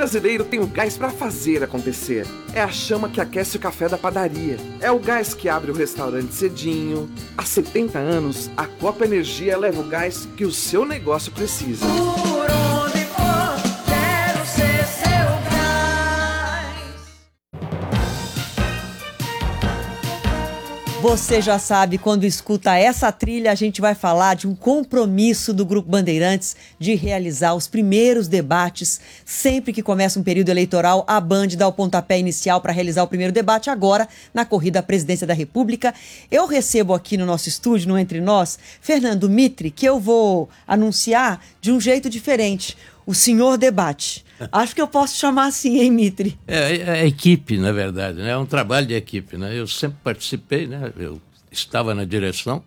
brasileiro tem o gás para fazer acontecer. É a chama que aquece o café da padaria. É o gás que abre o restaurante cedinho. Há 70 anos, a Copa Energia leva o gás que o seu negócio precisa. Por onde for, quero ser seu gás. Você já sabe, quando escuta essa trilha, a gente vai falar de um compromisso do Grupo Bandeirantes de realizar os primeiros debates. Sempre que começa um período eleitoral, a Band dá o pontapé inicial para realizar o primeiro debate, agora na corrida à presidência da República. Eu recebo aqui no nosso estúdio, no Entre Nós, Fernando Mitre, que eu vou anunciar de um jeito diferente. O senhor debate. Acho que eu posso chamar assim, hein, Mitre? É a equipe, na verdade, né? É um trabalho de equipe, né? Eu sempre participei, né? Eu estava na direção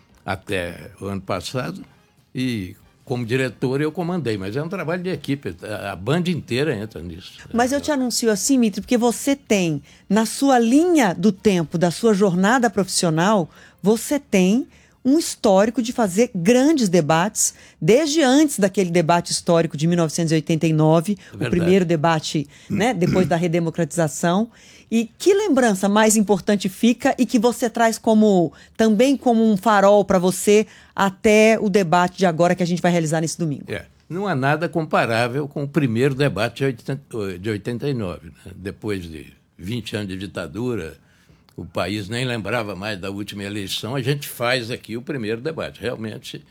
até o ano passado e, como diretor, eu comandei, mas é um trabalho de equipe, a Band inteira entra nisso. Mas eu te anuncio assim, Mitre, porque você tem, na sua linha do tempo, da sua jornada profissional, você tem um histórico de fazer grandes debates, desde antes daquele debate histórico de 1989, o primeiro debate, né, depois da redemocratização. E que lembrança mais importante fica e que você traz também como um farol para você até o debate de agora que a gente vai realizar nesse domingo? Não há nada comparável com o primeiro debate de 89, né? Depois de 20 anos de ditadura, o país nem lembrava mais da última eleição, a gente faz aqui o primeiro debate. Realmente,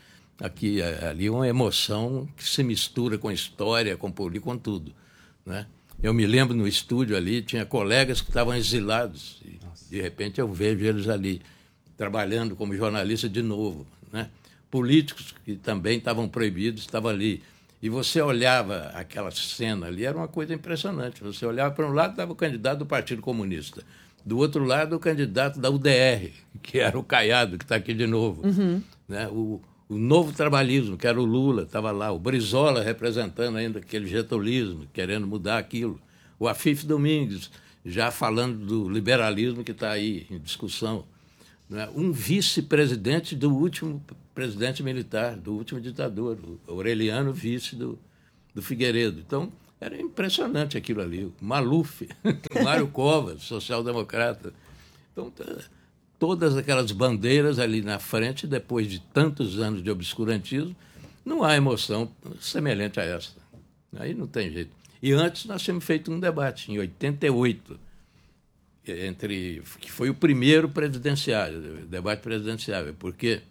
ali uma emoção que se mistura com história, com política, com tudo, né? Eu me lembro no estúdio ali, tinha colegas que estavam exilados, e de repente eu vejo eles ali, trabalhando como jornalista de novo, né? Políticos que também estavam proibidos, estavam ali. E você olhava aquela cena ali, era uma coisa impressionante. Você olhava para um lado, estava o candidato do Partido Comunista. Do outro lado, o candidato da UDR, que era o Caiado, que está aqui de novo. Né? O novo trabalhismo, que era o Lula, estava lá. O Brizola representando ainda aquele getulismo, querendo mudar aquilo. O Afif Domingues, já falando do liberalismo que está aí em discussão. Né? Um vice-presidente do último presidente militar, do último ditador, o Aureliano, vice do Figueiredo. Então, era impressionante aquilo ali. O Maluf, o Mário Covas, social-democrata. Então, todas aquelas bandeiras ali na frente, depois de tantos anos de obscurantismo, não há emoção semelhante a essa. Aí não tem jeito. E antes nós tínhamos feito um debate, em 88, que foi o primeiro debate presidenciável, porque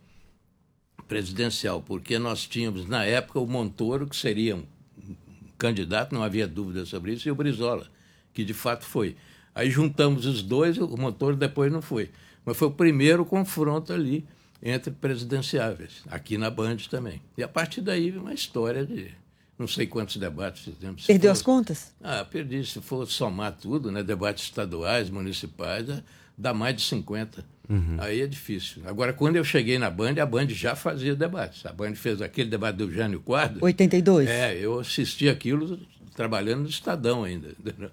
nós tínhamos, na época, o Montoro, que seria um candidato, não havia dúvida sobre isso, e o Brizola, que de fato foi. Aí juntamos os dois, o Montoro depois não foi. Mas foi o primeiro confronto ali entre presidenciáveis, aqui na Band também. E a partir daí, uma história de não sei quantos debates fizemos. Perdeu as contas? Perdi. Se for somar tudo, né, debates estaduais, municipais, dá mais de 50. Aí é difícil. Agora, quando eu cheguei na Band, a Band já fazia debates. A Band fez aquele debate do Jânio Quadros. 82? Eu assisti aquilo trabalhando no Estadão ainda.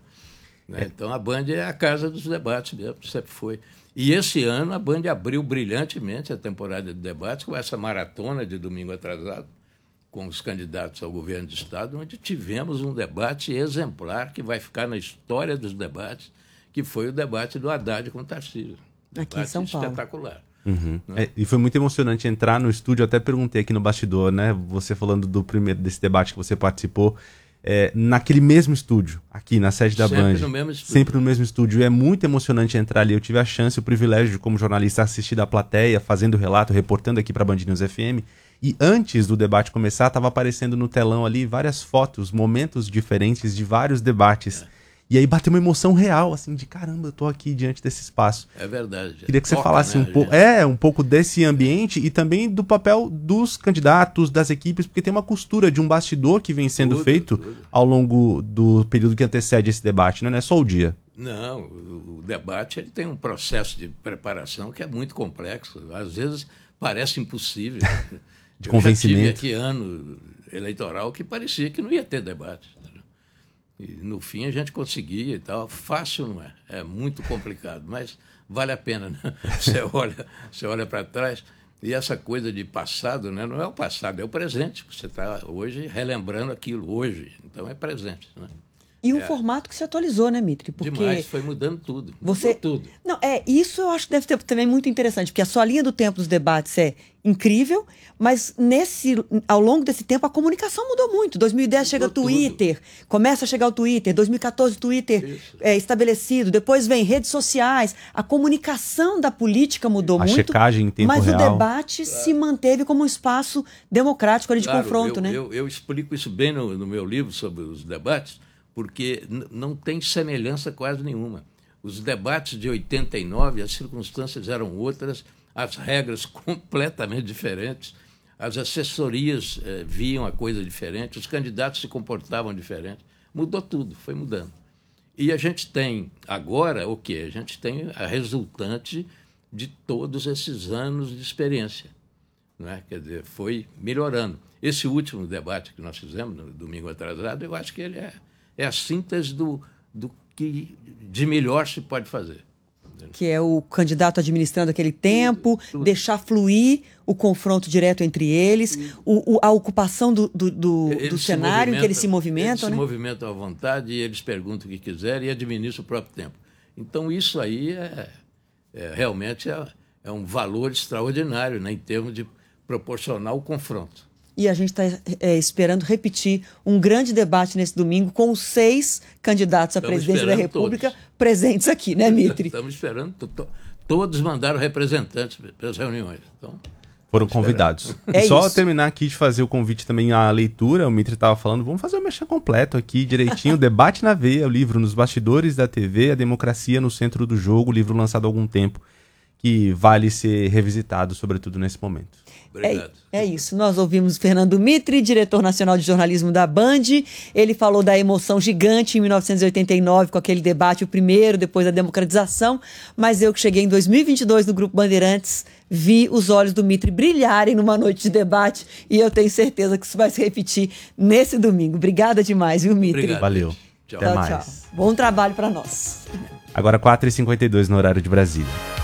Então, a Band é a casa dos debates mesmo, sempre foi. E esse ano a Band abriu brilhantemente a temporada de debates com essa maratona de domingo atrasado, com os candidatos ao governo do Estado, onde tivemos um debate exemplar que vai ficar na história dos debates, que foi o debate do Haddad com o Tarcísio. Aqui em São Paulo. Espetacular. Né? E foi muito emocionante entrar no estúdio, até perguntei aqui no bastidor, né? Você falando desse debate que você participou, naquele mesmo estúdio, aqui na sede da Band. Sempre no mesmo estúdio. E é muito emocionante entrar ali. Eu tive a chance, o privilégio de, como jornalista, assistir da plateia, fazendo relato, reportando aqui para a Band News FM. E antes do debate começar, estava aparecendo no telão ali várias fotos, momentos diferentes de vários debates. E aí bateu uma emoção real, assim, de caramba, eu tô aqui diante desse espaço. É verdade. Queria que você falasse um pouco desse ambiente e também do papel dos candidatos, das equipes, porque tem uma costura de um bastidor que vem sendo feito ao longo do período que antecede esse debate, né? Não é só o dia. Não, o debate ele tem um processo de preparação que é muito complexo. Às vezes parece impossível. De convencimento. Eu já tive aqui ano eleitoral que parecia que não ia ter debate. E, no fim, a gente conseguia e tal. Fácil não é. É muito complicado, mas vale a pena, né? Você olha para trás e essa coisa de passado, né? Não é o passado, é o presente. Você está hoje relembrando aquilo, hoje. Então, é presente, né? E um formato que se atualizou, né, Mitri? Porque demais, foi mudando tudo. Mudou tudo. Não, isso eu acho que deve ter também muito interessante, porque a sua linha do tempo dos debates é incrível, mas ao longo desse tempo a comunicação mudou muito. 2010 chega o Twitter, começa a chegar o Twitter, 2014 o Twitter estabelecido, depois vem redes sociais, a comunicação da política mudou muito. A checagem em tempo real. Mas o debate claro. se manteve como um espaço democrático ali de confronto, né? Eu explico isso bem no meu livro sobre os debates, porque não tem semelhança quase nenhuma. Os debates de 89, as circunstâncias eram outras, as regras completamente diferentes, as assessorias viam a coisa diferente, os candidatos se comportavam diferente. Mudou tudo, foi mudando. E a gente tem agora o quê? A gente tem a resultante de todos esses anos de experiência. Não é? Quer dizer, foi melhorando. Esse último debate que nós fizemos, no domingo atrasado, eu acho que ele é a síntese do que de melhor se pode fazer. Que é o candidato administrando aquele tempo, deixar fluir o confronto direto entre eles, a ocupação do cenário em que eles se movimentam. Eles se movimentam à vontade e eles perguntam o que quiserem e administram o próprio tempo. Então, isso aí realmente é um valor extraordinário, né, em termos de proporcionar o confronto. E a gente está esperando repetir um grande debate nesse domingo com os 6 candidatos à presidência da República presentes aqui, né, Mitri? Estamos esperando. Todos mandaram representantes para as reuniões. Então, foram convidados. Só terminar aqui de fazer o convite também à leitura, o Mitri estava falando, vamos fazer o mexer completo aqui, direitinho, Debate na Veia, o livro Nos Bastidores da TV, a Democracia no Centro do Jogo, livro lançado há algum tempo, que vale ser revisitado, sobretudo nesse momento. Obrigado. É isso. Nós ouvimos Fernando Mitri, diretor nacional de jornalismo da Band. Ele falou da emoção gigante em 1989, com aquele debate, o primeiro, depois da democratização. Mas eu que cheguei em 2022 no Grupo Bandeirantes, vi os olhos do Mitri brilharem numa noite de debate. E eu tenho certeza que isso vai se repetir nesse domingo. Obrigada demais, viu, Mitri? Obrigado. Valeu. Tchau. Até mais. Tchau. Bom trabalho para nós. Agora 4h52 no horário de Brasília.